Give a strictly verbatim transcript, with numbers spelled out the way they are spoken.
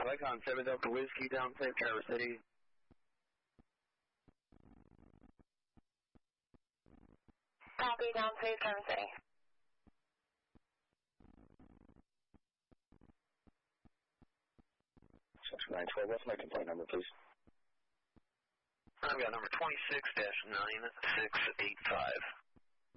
Icon seven Delta Whiskey, down safe, Traverse City. Copy, down safe, Traverse City. six nine one two, what's my complaint number, please? I've got number twenty-six dash nine six eight five.